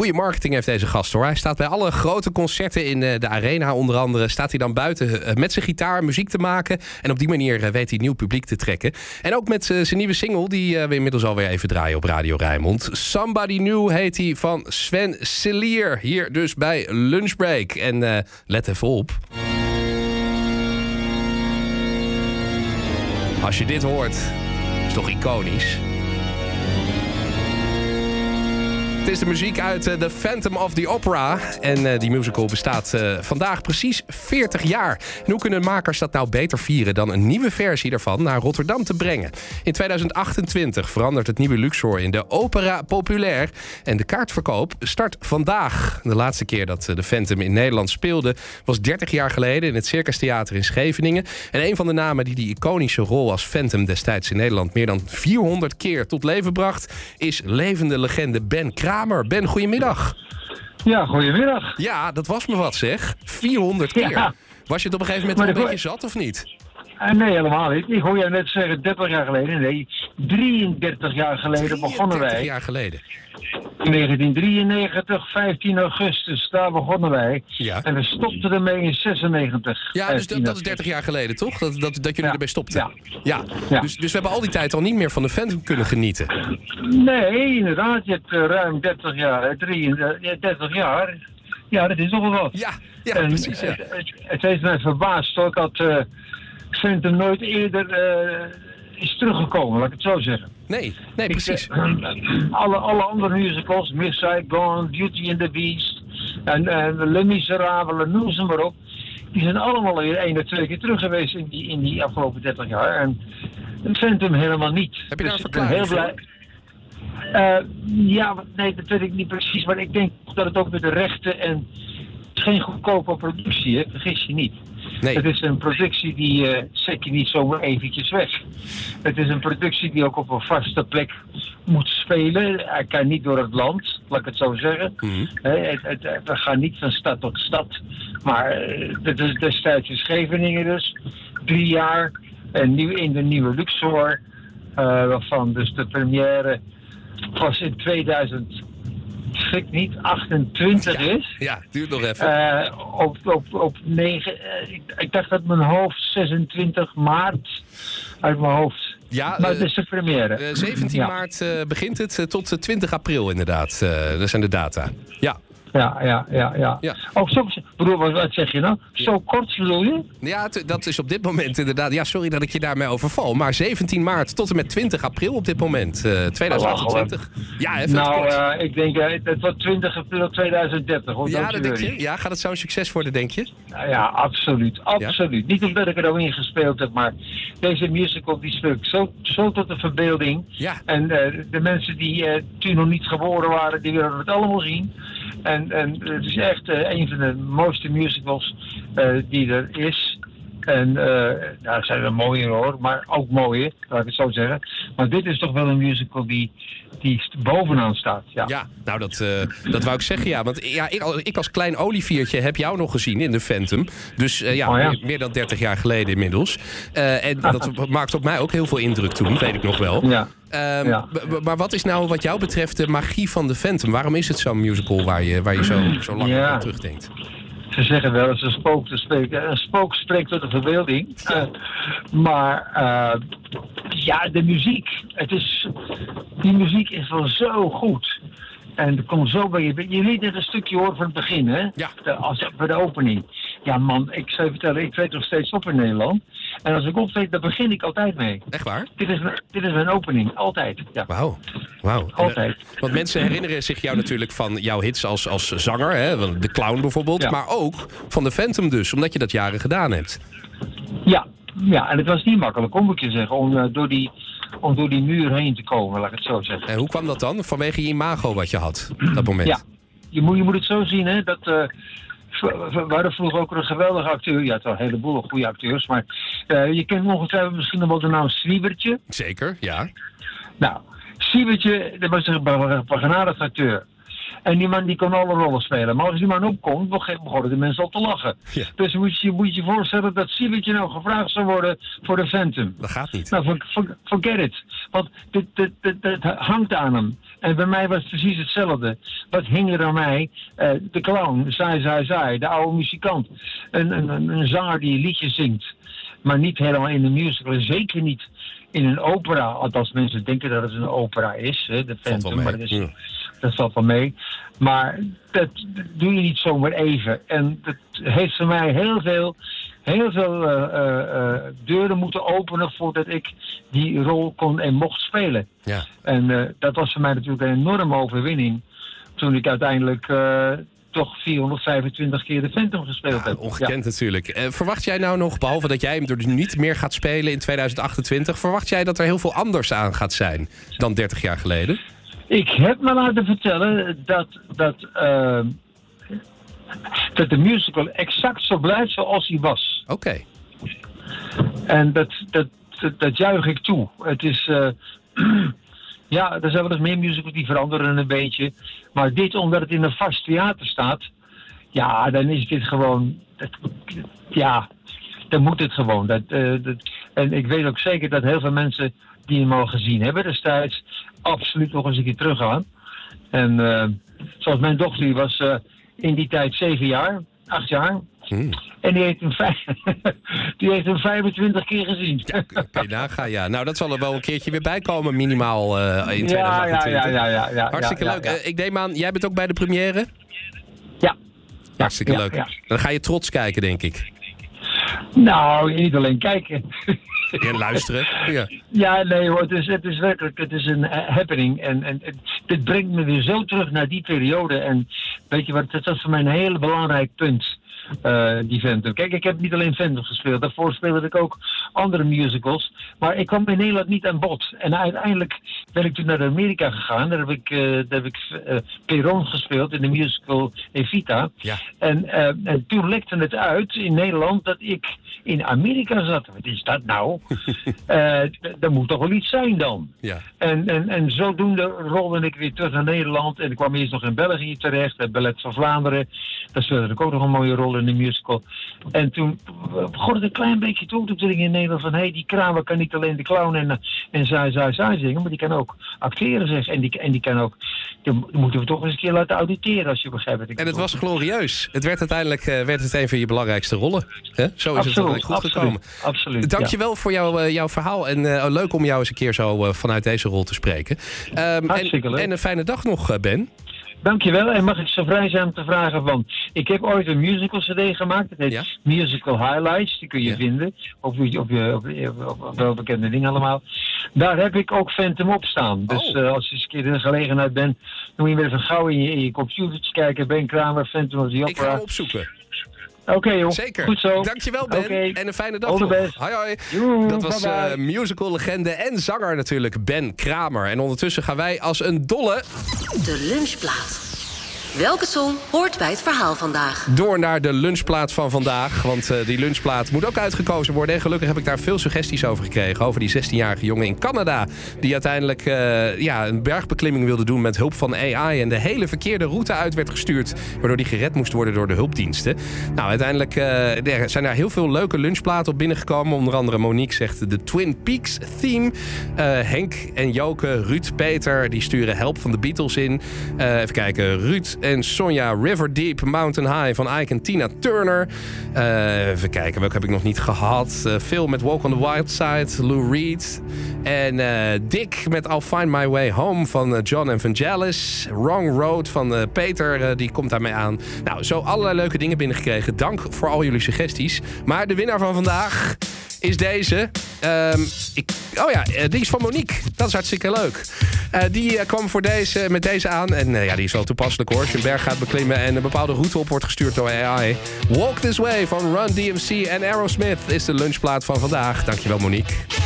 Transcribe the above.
goede marketing heeft deze gast, hoor. Hij staat bij alle grote concerten in de Arena onder andere. Staat hij dan buiten met zijn gitaar muziek te maken. En op die manier weet hij nieuw publiek te trekken. En ook met zijn nieuwe single, die we inmiddels alweer even draaien op Radio Rijnmond. Somebody New heet hij, van Sven Celier. Hier dus bij Lunchbreak. En let even op. Als je dit hoort, is toch iconisch. Het is de muziek uit The Phantom of the Opera. En die musical bestaat vandaag precies 40 jaar. En hoe kunnen makers dat nou beter vieren dan een nieuwe versie daarvan naar Rotterdam te brengen? In 2028 verandert het nieuwe Luxor in de Opera Populaire. En de kaartverkoop start vandaag. De laatste keer dat The Phantom in Nederland speelde was 30 jaar geleden in het Circus Theater in Scheveningen. En een van de namen die iconische rol als Phantom destijds in Nederland meer dan 400 keer tot leven bracht, is levende legende Ben Kramer. Ben, goedemiddag. Ja, goedemiddag. Ja, dat was me wat, zeg. 400 keer. Ja. Was je het op een gegeven moment wel een beetje zat, of niet? Nee, helemaal niet. Ik hoor je net zeggen 30 jaar geleden. Nee, 33 jaar geleden begonnen wij. 33 jaar geleden. 1993, 15 augustus, daar begonnen wij. Ja. En we stopten ermee in 96. Ja, dus dat is 30 jaar geleden, toch? Dat jullie ermee stopten. Ja. Dus we hebben al die tijd al niet meer van de Phantom kunnen genieten. Nee, inderdaad. Je hebt ruim 30 jaar. 30 jaar. Ja, dat is toch wel wat. Ja, precies. Ja. Het heeft mij verbaasd, hoor. Ik had Phantom nooit eerder is teruggekomen, laat ik het zo zeggen. Nee, precies. Alle andere musicals, Miss Saigon, Beauty and the Beast en Les Miserables, noem ze maar op. Die zijn allemaal weer 1 of 2 keer terug geweest in die afgelopen 30 jaar. En Phantom helemaal niet. Heb je daar dus een verklaring voor? Nee, dat weet ik niet precies. Maar ik denk dat het ook met de rechten en het is geen goedkope productie, hè? Vergis je niet. Nee. Het is een productie die zet je niet zomaar eventjes weg. Het is een productie die ook op een vaste plek moet spelen. Hij kan niet door het land, laat ik het zo zeggen. Mm-hmm. We gaan niet van stad tot stad. Maar het is destijds in Scheveningen dus. 3 jaar. En nu in de nieuwe Luxor. Waarvan dus de première was in 28 is. Ja, duurt nog even. Op 9, ik dacht dat mijn hoofd 26 maart uit mijn hoofd. Ja, maar het is de première. 17 maart begint het tot 20 april inderdaad. Dat zijn de data. Ja. Ja. Oh, wat zeg je nou? Zo kort bedoel je? Ja, dat is op dit moment inderdaad. Ja, sorry dat ik je daarmee overval. Maar 17 maart tot en met 20 april op dit moment. 2028. Ja, even kort. Ik denk het wordt 20 april 2030. Hoor, ja, dat denk je? Ja, gaat het zo'n succes worden, denk je? Ja, absoluut. Ja? Niet omdat ik er ook in gespeeld heb, maar deze musical die speelt zo tot de verbeelding. Ja. En de mensen die toen nog niet geboren waren, die willen het allemaal zien. En het is echt een van de mooiste musicals die er is. En er zijn er mooier hoor, maar ook mooier, laat ik het zo zeggen. Maar dit is toch wel een musical die bovenaan staat. Ja, nou dat wou ik zeggen, ja. Want ja, ik als klein oliviertje heb jou nog gezien in de Phantom. Dus meer dan 30 jaar geleden inmiddels. En dat maakt op mij ook heel veel indruk toen, weet ik nog wel. Ja. Maar wat is nou wat jou betreft de magie van de Phantom? Waarom is het zo'n musical waar je zo lang aan terugdenkt? Ze zeggen wel eens een spook spreekt tot de verbeelding. Maar de muziek. Die muziek is wel zo goed. En er komt zo bij je. Je liet net een stukje horen van het begin, hè? Ja. Bij de opening. Ja man, ik zou je vertellen, ik treed nog steeds op in Nederland. En als ik optreed, daar begin ik altijd mee. Echt waar? Dit is mijn opening, altijd. Ja. Wauw. Altijd. Want mensen herinneren zich jou natuurlijk van jouw hits als zanger, hè? De Clown bijvoorbeeld. Ja. Maar ook van de Phantom dus, omdat je dat jaren gedaan hebt. Ja, en het was niet makkelijk, moet ik je zeggen, om door die muur heen te komen, laat ik het zo zeggen. En hoe kwam dat dan? Vanwege je imago wat je had op dat moment? Ja, je moet het zo zien, hè, dat we hadden vroeger ook een geweldige acteur. Ja, het waren een heleboel goede acteurs, maar je kent ongetwijfeld misschien nog wel de naam Swiebertje. Zeker, ja. Nou, Swiebertje, dat was een begenadigd acteur. En die man die kon alle rollen spelen. Maar als die man opkomt, begonnen de mensen al te lachen. Ja. Dus moet je voorstellen dat Siebertje nou gevraagd zou worden voor de Phantom. Dat gaat niet. Nou, forget it. Want het hangt aan hem. En bij mij was het precies hetzelfde. Wat hing er aan mij? De clown, saai, de oude muzikant. Een zanger die liedjes zingt. Maar niet helemaal in een musical. Zeker niet in een opera. Althans, mensen denken dat het een opera is. Hè, de Phantom. Maar dat valt wel mee. Maar dat doe je niet zomaar even. En dat heeft voor mij heel veel deuren moeten openen voordat ik die rol kon en mocht spelen. Ja. En dat was voor mij natuurlijk een enorme overwinning. Toen ik uiteindelijk toch 425 keer de Phantom gespeeld heb. Ongekend natuurlijk. Verwacht jij nou nog, behalve dat jij hem er niet meer gaat spelen in 2028... verwacht jij dat er heel veel anders aan gaat zijn dan 30 jaar geleden? Ik heb me laten vertellen dat de musical exact zo blijft zoals hij was. Oké. En dat juich ik toe. Het is... ja, er zijn wel eens meer musicals die veranderen een beetje. Maar dit, omdat het in een vast theater staat... ja, dan is dit gewoon... dan moet het gewoon. En ik weet ook zeker dat heel veel mensen die hem al gezien hebben destijds... absoluut nog eens een keer teruggaan. En zoals mijn dochter, die was in die tijd 8 jaar. En die heeft hem 25 keer gezien. Ja, kun je nagaan, ja. Nou, dat zal er wel een keertje weer bij komen, minimaal in 2028. Ja. Hartstikke leuk. Ik neem aan, jij bent ook bij de première? Ja. Hartstikke leuk. Ja. Dan ga je trots kijken, denk ik. Nou, niet alleen kijken. En luisteren. Ja, nee hoor, het is werkelijk, het is een happening. En dit brengt me weer zo terug naar die periode. En weet je wat, dat was voor mij een heel belangrijk punt. Die Phantom. Kijk, ik heb niet alleen Phantom gespeeld. Daarvoor speelde ik ook andere musicals. Maar ik kwam in Nederland niet aan bod. En uiteindelijk ben ik toen naar Amerika gegaan. Daar heb ik Perron gespeeld in de musical Evita. Ja. En toen lekte het uit in Nederland dat ik in Amerika zat. Wat is dat nou? Er moet toch wel iets zijn dan? Ja. En zodoende rolde ik weer terug naar Nederland. En ik kwam eerst nog in België terecht. Het Ballet van Vlaanderen. Daar speelde ik ook nog een mooie rol in de musical. En toen begon het een klein beetje toe te dringen in Nederland van... die Kramer kan niet alleen de clown en saai zingen... maar die kan ook acteren, zeg. En die kan ook... Die moeten we toch eens een keer laten auditeren, als je begrijpt. En het was glorieus. Het werd uiteindelijk een van je belangrijkste rollen. Hè? Zo is het goed gekomen. Absoluut. Dankjewel voor jouw verhaal. En leuk om jou eens een keer zo vanuit deze rol te spreken. Hartstikke leuk. En een fijne dag nog, Ben. Dankjewel. En mag ik zo vrij zijn om te vragen van... Ik heb ooit een musical cd gemaakt. Dat heet Musical Highlights. Die kun je vinden. Op welbekende dingen allemaal. Daar heb ik ook Phantom op staan. Dus als je eens een keer in de gelegenheid bent... dan moet je weer even gauw in je computertje kijken. Ben Kramer, Phantom of the Opera. Ik ga hem opzoeken. Oké, joh. Zeker. Goed zo. Dankjewel, Ben. En een fijne dag nog. Hoi. Dat was musical-legende en zanger natuurlijk, Ben Kramer. En ondertussen gaan wij als een dolle... De lunchplaat. Welke song hoort bij het verhaal vandaag? Door naar de lunchplaat van vandaag. Want die lunchplaat moet ook uitgekozen worden. En gelukkig heb ik daar veel suggesties over gekregen. Over die 16-jarige jongen in Canada. Die uiteindelijk een bergbeklimming wilde doen met hulp van AI. En de hele verkeerde route uit werd gestuurd. Waardoor die gered moest worden door de hulpdiensten. Nou, uiteindelijk zijn daar heel veel leuke lunchplaten op binnengekomen. Onder andere Monique zegt de Twin Peaks theme. Henk en Joke, Ruud, Peter, die sturen Help van de Beatles in. Even kijken, Ruud en Sonja, River Deep, Mountain High van Ike en Tina Turner. Even kijken, welke heb ik nog niet gehad? Phil met Walk on the Wild Side, Lou Reed. En Dick met I'll Find My Way Home van John Evangelis. Wrong Road van Peter, die komt daarmee aan. Nou, zo allerlei leuke dingen binnengekregen. Dank voor al jullie suggesties. Maar de winnaar van vandaag is deze. Die is van Monique. Dat is hartstikke leuk. Die kwam met deze aan. En die is wel toepasselijk hoor. Als je een berg gaat beklimmen en een bepaalde route op wordt gestuurd door AI. Walk This Way van Run DMC en Aerosmith is de lunchplaat van vandaag. Dankjewel Monique.